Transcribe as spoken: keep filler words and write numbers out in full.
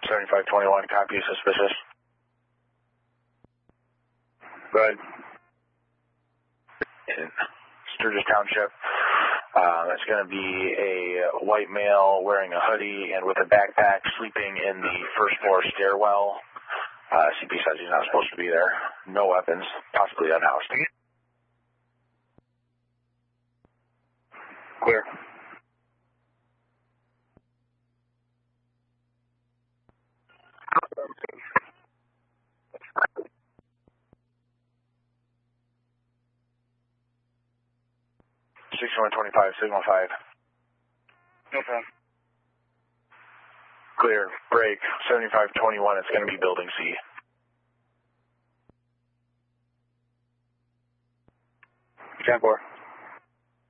seventy-five twenty-one, copy, suspicious. Good. In Sturgis Township. Uh, it's going to be a white male wearing a hoodie and with a backpack sleeping in the first floor stairwell. Uh, C P says he's not supposed to be there. No weapons, possibly unhoused. Clear. sixty-one twenty-five, signal five. Okay. Clear. Break. seventy-five twenty-one, it's going to be building C. ten four.